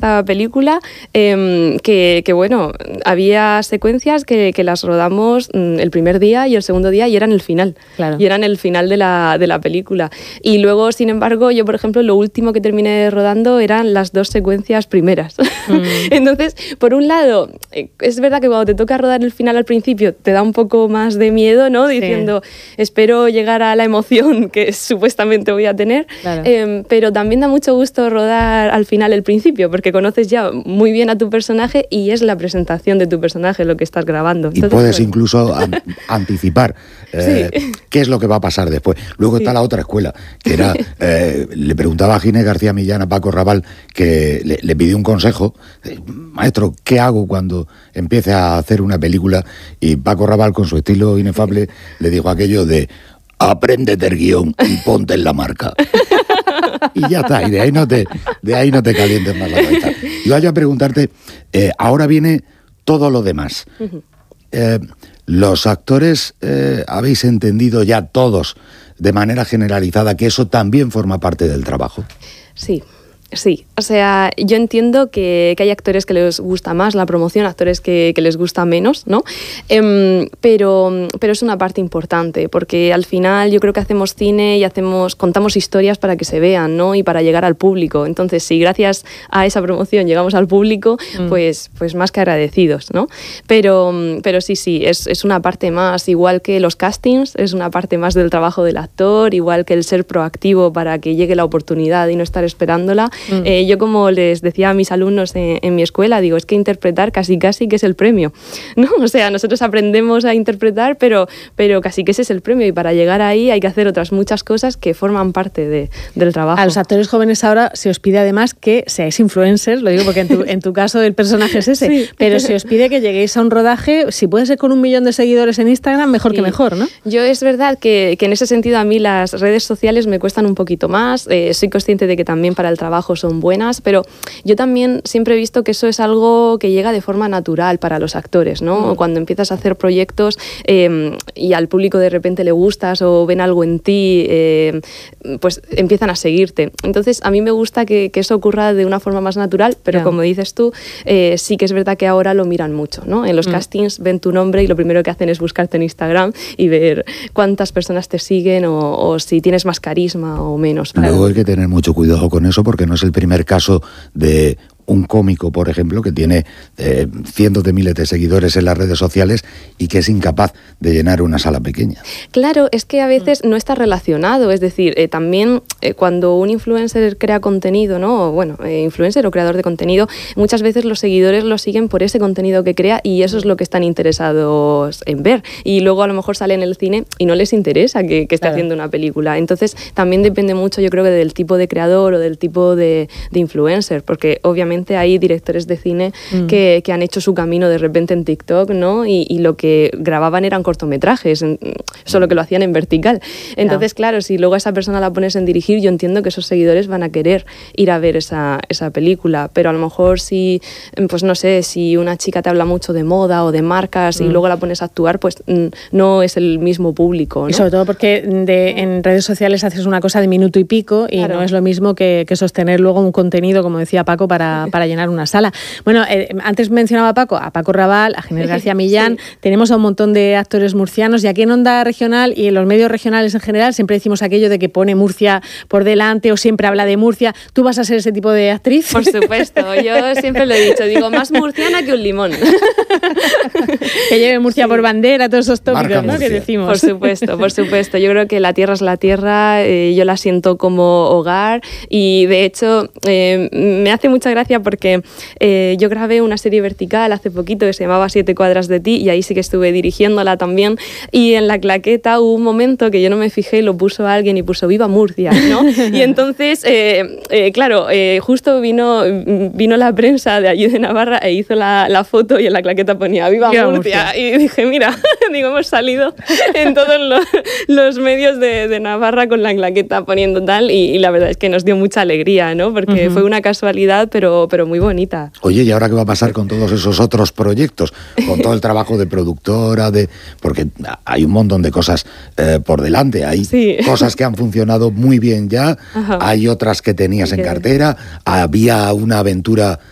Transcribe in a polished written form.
esta película, que bueno, había secuencias que las rodamos el primer día y el segundo día y eran el final. Claro. Y eran el final de la película. Y luego, sin embargo, yo, por ejemplo, lo último que terminé rodando eran las 2 secuencias primeras. Entonces, por un lado, es verdad que cuando te toca rodar el final al principio te da un poco más de miedo, ¿no? Sí. Diciendo, espero llegar a la emoción que supuestamente voy a tener. Claro. Pero también da mucho gusto rodar al final el principio, porque conoces ya muy bien a tu personaje y es la presentación de tu personaje lo que estás grabando. Y entonces, puedes bueno, incluso anticipar qué es lo que va a pasar después. Luego está la otra escuela, que era, le preguntaba a Ginés García Millán a Paco Raval, que le pidió un consejo, maestro, ¿qué hago cuando empiece a hacer una película? Y Paco Raval, con su estilo inefable, le dijo aquello de: apréndete el guión y ponte en la marca. Y ya está, y de ahí no te calientes más la cabeza. Iba yo a preguntarte, ahora viene todo lo demás. ¿Los actores habéis entendido ya todos, de manera generalizada, que eso también forma parte del trabajo? Sí. Sí, o sea, yo entiendo que hay actores que les gusta más la promoción, actores que les gusta menos, ¿no? Pero es una parte importante, porque al final yo creo que hacemos cine y contamos historias para que se vean, ¿no? Y para llegar al público. Entonces, si gracias a esa promoción llegamos al público, pues más que agradecidos, ¿no? Pero sí, es una parte más, igual que los castings, es una parte más del trabajo del actor, igual que el ser proactivo para que llegue la oportunidad y no estar esperándola. Yo, como les decía a mis alumnos en mi escuela, digo, es que interpretar casi que es el premio, ¿no? O sea, nosotros aprendemos a interpretar, pero casi que ese es el premio, y para llegar ahí hay que hacer otras muchas cosas que forman parte del trabajo. A los actores jóvenes ahora se os pide además que seáis influencers, lo digo porque en tu caso el personaje es ese, sí. Pero se os pide que lleguéis a un rodaje, si puede ser con 1 millón de seguidores en Instagram, mejor que mejor, ¿no? Yo, es verdad que en ese sentido a mí las redes sociales me cuestan un poquito más, soy consciente de que también para el trabajo son buenas, pero yo también siempre he visto que eso es algo que llega de forma natural para los actores, ¿no? Cuando empiezas a hacer proyectos y al público de repente le gustas o ven algo en ti, pues empiezan a seguirte. Entonces, a mí me gusta que eso ocurra de una forma más natural, pero como dices tú, sí que es verdad que ahora lo miran mucho, ¿no? En los castings ven tu nombre y lo primero que hacen es buscarte en Instagram y ver cuántas personas te siguen o si tienes más carisma o menos. Luego hay que tener mucho cuidado con eso, porque no es el primer caso de un cómico, por ejemplo, que tiene cientos de miles de seguidores en las redes sociales y que es incapaz de llenar una sala pequeña. Claro, es que a veces no está relacionado, es decir, también cuando un influencer crea contenido, ¿no? Bueno, influencer o creador de contenido, muchas veces los seguidores lo siguen por ese contenido que crea y eso es lo que están interesados en ver. Y luego a lo mejor sale en el cine y no les interesa que esté haciendo una película. Entonces también depende mucho, yo creo, que del tipo de creador o del tipo de influencer, porque obviamente hay directores de cine que han hecho su camino de repente en TikTok, ¿no? Y lo que grababan eran cortometrajes, solo que lo hacían en vertical. Entonces, claro, si luego a esa persona la pones en dirigir, yo entiendo que esos seguidores van a querer ir a ver esa película, pero a lo mejor si, pues no sé, si una chica te habla mucho de moda o de marcas y luego la pones a actuar, pues no es el mismo público, ¿no? Y sobre todo porque en redes sociales haces una cosa de minuto y pico y no es lo mismo que sostener luego un contenido, como decía Paco, para llenar una sala. Bueno, antes mencionaba a Paco Raval, a Ginés García Millán, tenemos a un montón de actores murcianos y aquí en Onda Regional y en los medios regionales en general siempre decimos aquello de que pone Murcia por delante o siempre habla de Murcia. ¿Tú vas a ser ese tipo de actriz? Por supuesto, yo siempre lo he dicho, digo, más murciana que un limón. Que lleve Murcia por bandera, todos esos tópicos, ¿no? Que decimos. Por supuesto. Yo creo que la tierra es la tierra, yo la siento como hogar y de hecho me hace mucha gracia porque yo grabé una serie vertical hace poquito que se llamaba 7 cuadras de ti y ahí sí que estuve dirigiéndola también y en la claqueta hubo un momento que yo no me fijé, lo puso alguien y puso Viva Murcia, ¿no? Y entonces, claro, justo vino la prensa de allí de Navarra e hizo la foto y en la claqueta ponía Viva Murcia. Y dije, mira, digo, hemos salido en todos los medios de Navarra con la claqueta poniendo tal y la verdad es que nos dio mucha alegría, ¿no? Porque fue una casualidad, pero muy bonita. Oye, ¿y ahora qué va a pasar con todos esos otros proyectos? Con todo el trabajo de productora, porque hay un montón de cosas por delante. Hay cosas que han funcionado muy bien ya, hay otras que tenías en cartera, había una aventura